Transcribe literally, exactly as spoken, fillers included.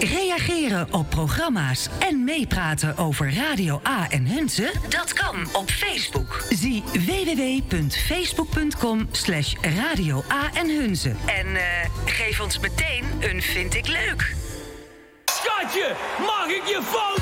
Reageren op programma's en meepraten over Radio A en Hunze? Dat kan op Facebook. Zie w w w punt facebook punt com slash Radio A en Hunze. En uh, geef ons meteen een vind ik leuk. Schatje, mag ik je foto?